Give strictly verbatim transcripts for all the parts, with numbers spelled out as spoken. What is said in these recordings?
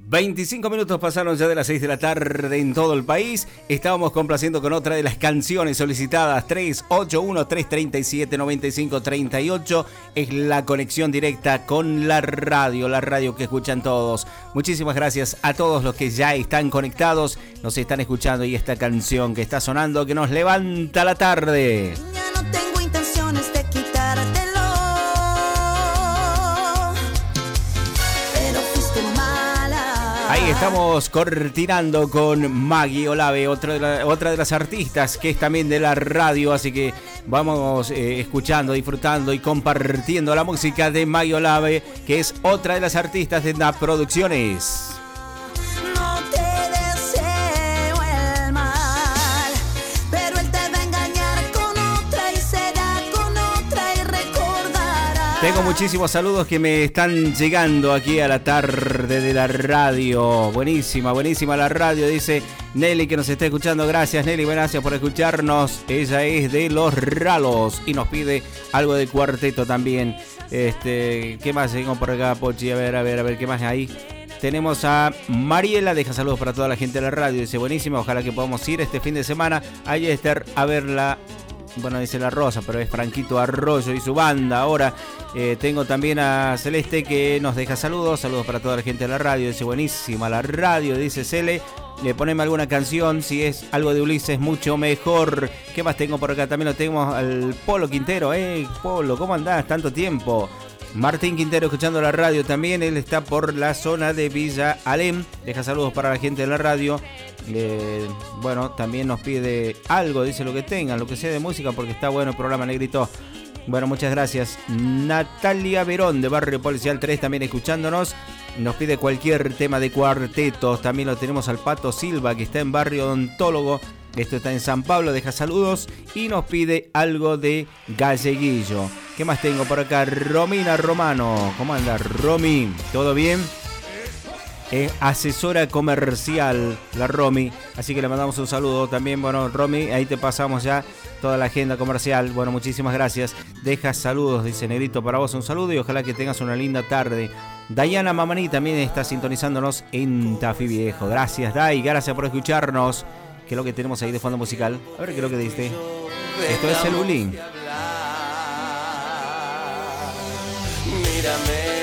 veinticinco minutos pasaron ya de las seis de la tarde en todo el país. Estábamos complaciendo con otra de las canciones solicitadas. Tres ocho uno, tres tres siete, nueve cinco tres ocho es la conexión directa con la radio, la radio que escuchan todos. Muchísimas gracias a todos los que ya están conectados, nos están escuchando, y esta canción que está sonando que nos levanta la tarde. Ya no tengo intenciones de quitártelo. Ahí estamos cortinando con Maggie Olave, otra de, la, otra de las artistas que es también de la radio, así que vamos eh, escuchando, disfrutando y compartiendo la música de Maggie Olave, que es otra de las artistas de N A P Producciones. Tengo muchísimos saludos que me están llegando aquí a la tarde de la radio. Buenísima, buenísima la radio, dice Nelly que nos está escuchando. Gracias Nelly, gracias por escucharnos. Ella es de Los Ralos y nos pide algo de cuarteto también. Este, ¿qué más tengo por acá, Pochi? A ver, a ver, a ver, ¿qué más hay? Tenemos a Mariela, deja saludos para toda la gente de la radio. Dice, buenísima, ojalá que podamos ir este fin de semana a Yester a verla. Bueno, dice La Rosa, pero es Franquito Arroyo y su banda. Ahora eh, tengo también a Celeste que nos deja saludos. Saludos para toda la gente de la radio. Dice, buenísima la radio, dice Cele. Le poneme alguna canción, si es algo de Ulises, mucho mejor. ¿Qué más tengo por acá? También lo tengo al Polo Quintero. Eh, Polo, ¿cómo andás? Tanto tiempo. Martín Quintero escuchando la radio también. Él está por la zona de Villa Alem. Deja saludos para la gente de la radio. Eh, bueno, también nos pide algo, dice lo que tengan, lo que sea de música, porque está bueno el programa, Negrito. Bueno, muchas gracias. Natalia Verón de Barrio Policial tres también escuchándonos. Nos pide cualquier tema de cuartetos. También lo tenemos al Pato Silva, que está en Barrio Odontólogo. Esto está en San Pablo, deja saludos y nos pide algo de Galleguillo. ¿Qué más tengo por acá? Romina Romano. ¿Cómo anda, Romy? ¿Todo bien? Es asesora comercial, la Romy, así que le mandamos un saludo también. Bueno, Romy, ahí te pasamos ya toda la agenda comercial. Bueno, muchísimas gracias. Deja saludos, dice Negrito, para vos un saludo y ojalá que tengas una linda tarde. Dayana Mamani también está sintonizándonos en Tafí Viejo. Gracias, Day, gracias por escucharnos. ¿Qué es lo que tenemos ahí de fondo musical? A ver qué es lo que diste. Esto es Celulín. Mírame.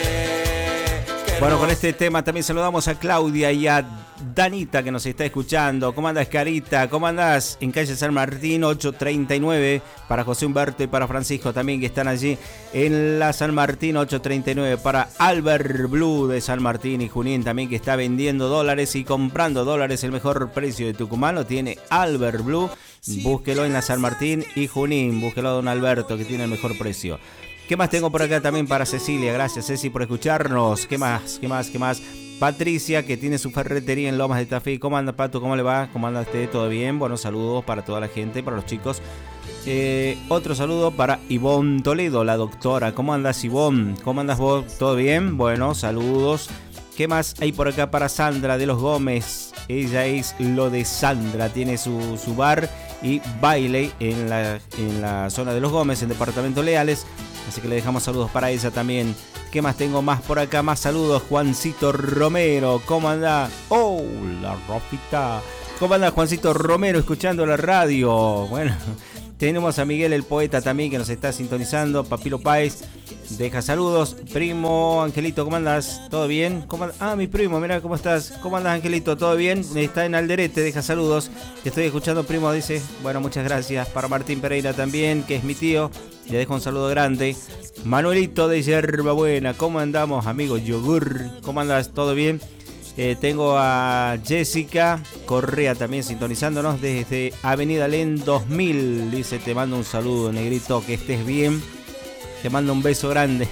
Bueno, con este tema también saludamos a Claudia y a Danita que nos está escuchando. ¿Cómo andas, Carita? ¿Cómo andás? En calle San Martín ocho treinta y nueve para José Humberto y para Francisco también, que están allí en la San Martín ocho treinta y nueve. Para Albert Blue de San Martín y Junín también, que está vendiendo dólares y comprando dólares. El mejor precio de Tucumán lo tiene Albert Blue. Búsquelo en la San Martín y Junín. Búsquelo a don Alberto, que tiene el mejor precio. ¿Qué más tengo por acá también para Cecilia? Gracias, Ceci, por escucharnos. ¿Qué más? ¿Qué más? ¿Qué más? Patricia, que tiene su ferretería en Lomas de Tafí. ¿Cómo anda, Pato? ¿Cómo le va? ¿Cómo anda usted? ¿Todo bien? Buenos saludos para toda la gente, para los chicos. Eh, otro saludo para Ivonne Toledo, la doctora. ¿Cómo andas, Ivonne? ¿Cómo andas vos? ¿Todo bien? Bueno, saludos. ¿Qué más hay por acá para Sandra de los Gómez? Ella es lo de Sandra. Tiene su, su bar y baile en la, en la zona de los Gómez, en Departamento Leales. Así que le dejamos saludos para ella también. ¿Qué más tengo más por acá? Más saludos. Juancito Romero. ¿Cómo anda? ¡Oh, la ropita! ¿Cómo anda Juancito Romero escuchando la radio? Bueno, tenemos a Miguel el Poeta también que nos está sintonizando. Papilo Páez deja saludos. Primo Angelito, ¿cómo andas? ¿Todo bien? ¿Cómo and- ah, mi primo, mira cómo estás. ¿Cómo andas, Angelito? ¿Todo bien? Está en Alderete, deja saludos. Te estoy escuchando, primo, dice. Bueno, muchas gracias. Para Martín Pereira también, que es mi tío. Le dejo un saludo grande. Manuelito de Yerba Buena, ¿cómo andamos, amigo Yogur? ¿Cómo andas? ¿Todo bien? Eh, tengo a Jessica Correa también sintonizándonos desde Avenida Len dos mil. Dice, te mando un saludo, Negrito, que estés bien. Te mando un beso grande.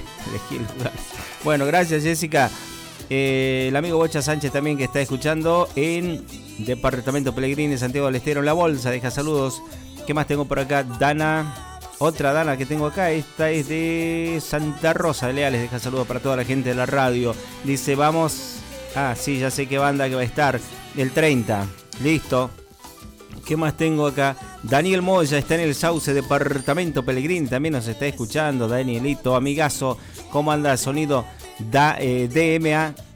Bueno, gracias, Jessica. Eh, el amigo Bocha Sánchez también, que está escuchando en Departamento Pellegrini, Santiago del Estero, en La Bolsa. Deja saludos. ¿Qué más tengo por acá? Dana. Otra Dana que tengo acá, esta es de Santa Rosa de Leales. Deja saludos para toda la gente de la radio. Dice, vamos. Ah, sí, ya sé qué banda que va a estar. El treinta. Listo. ¿Qué más tengo acá? Daniel Moya está en el Sauce, Departamento Pellegrini. También nos está escuchando. Danielito, amigazo. ¿Cómo anda? Sonido da, eh, D M A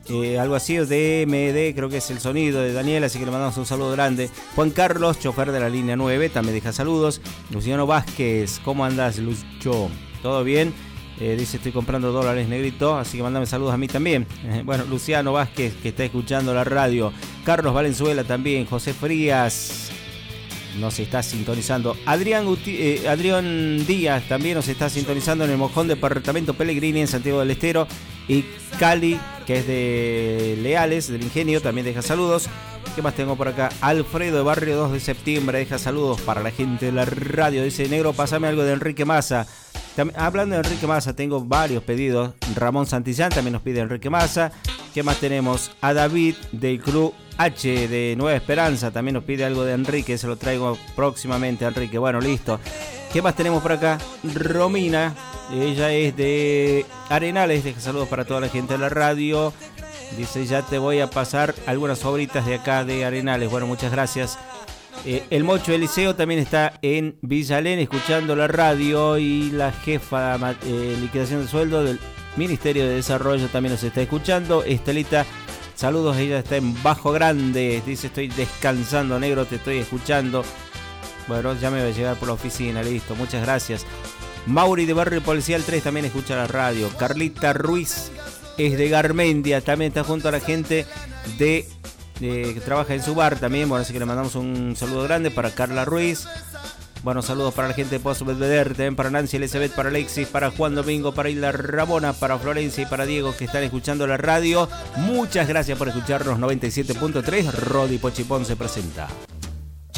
eh, algo así, D M D, creo que es el sonido de Daniel, así que le mandamos un saludo grande. Juan Carlos, chofer de la línea nueve, también deja saludos. Luciano Vázquez, ¿cómo andás, Lucho? ¿Todo bien? Eh, dice, estoy comprando dólares, negrito, así que mandame saludos a mí también. Eh, bueno, Luciano Vázquez, que está escuchando la radio. Carlos Valenzuela también. José Frías nos está sintonizando. Adrián, Guti, eh, Adrián Díaz también nos está sintonizando en el Mojón, departamento Pellegrini, en Santiago del Estero. Y Cali, que es de Leales, del Ingenio, también deja saludos. ¿Qué más tengo por acá? Alfredo de Barrio dos de Septiembre deja saludos para la gente de la radio. Dice, negro, pasame algo de Enrique Massa. También, hablando de Enrique Massa, tengo varios pedidos. Ramón Santillán también nos pide Enrique Massa. ¿Qué más tenemos? A David del Club H de Nueva Esperanza también nos pide algo de Enrique. Se lo traigo próximamente, Enrique. Bueno, listo. ¿Qué más tenemos por acá? Romina, ella es de Arenales. Deja saludos para toda la gente de la radio. Dice, ya te voy a pasar algunas obritas de acá de Arenales. Bueno, muchas gracias. Eh, el Mocho Eliseo también está en Villalén escuchando la radio, y la jefa eh, liquidación de sueldo del Ministerio de Desarrollo también nos está escuchando. Estelita, saludos, ella está en Bajo Grande. Dice, estoy descansando, negro, te estoy escuchando. Bueno, ya me voy a llegar por la oficina, listo, muchas gracias. Mauri de Barrio Policial tres también escucha la radio. Carlita Ruiz es de Garmendia, también está junto a la gente de... Eh, que trabaja en su bar también. Bueno, así que le mandamos un saludo grande para Carla Ruiz. Bueno, saludos para la gente de Pozo Belvedere, también para Nancy Elizabeth, para Alexis, para Juan Domingo, para Isla Ramona, para Florencia y para Diego, que están escuchando la radio. Muchas gracias por escucharnos. Noventa y siete punto tres, Rodi Pochipón se presenta.